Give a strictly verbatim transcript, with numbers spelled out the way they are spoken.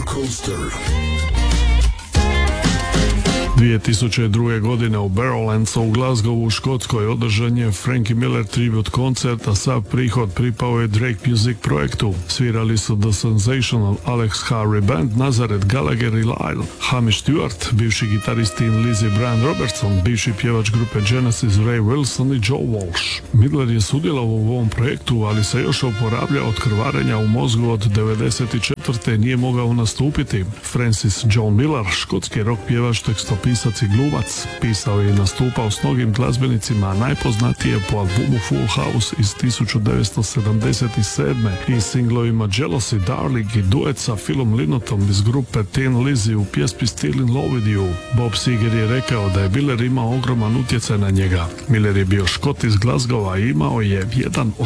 Coaster. dvije tisuće druge. godine u Barrowlandsu u Glasgowu u Škotskoj održan je Frankie Miller tribute koncert, a sav prihod pripao je Drake Music projektu. Svirali su The Sensational, Alex Harvey Band, Nazareth, Gallagher i Lyle, Hamish Stewart, bivši gitarist in Lizzie Brian Robertson, bivši pjevač grupe Genesis Ray Wilson i Joe Walsh. Miller je sudjelovao u ovom projektu, ali se još oporavlja od krvarenja u mozgu od devedeset četvrte. Nije mogao nastupiti. Francis John Miller, škotski rock pjevač, tekstopisac i glumac, pisao je i nastupao s mnogim glazbenicima, najpoznatije po albumu Full House iz tisuću devetsto sedamdeset sedme i singlovima Jealousy, Darling i duet sa Philom Lynottom iz grupe Thin Lizzy u pjesmi Still in Love with You. Bob Seger je rekao da je Miller imao ogroman utjecaj na njega. Miller je bio Škot iz Glasgowa i imao je jedan od